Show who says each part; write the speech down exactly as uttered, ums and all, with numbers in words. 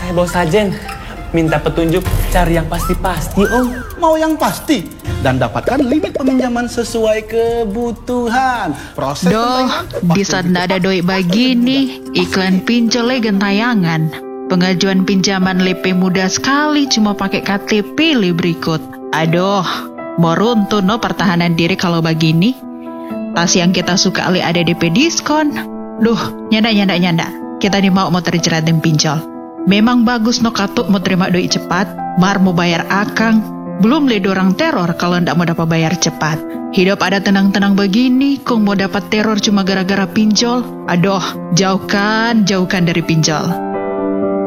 Speaker 1: Eh, Bos Sajen, minta petunjuk cari yang pasti-pasti, Om.
Speaker 2: Mau yang pasti dan dapatkan limit peminjaman sesuai kebutuhan. Proses
Speaker 3: Doh, bisa ndak ada doi begini, iklan pinjol gentayangan. Pengajuan pinjaman L P mudah sekali, cuma pakai K T P li berikut. Aduh, mau runtuh no pertahanan diri kalau begini. Tas yang kita suka li ada D P diskon. Duh, nyanda nyanda nyanda. Kita nih mau mau terjerat dan pinjol. Memang bagus no katuk mau terima doi cepat, mar mau bayar akang. Belum le dorang teror kalau ndak mau dapat bayar cepat. Hidup ada tenang-tenang begini, kok mau dapat teror cuma gara-gara pinjol. Aduh, jauhkan, jauhkan dari pinjol.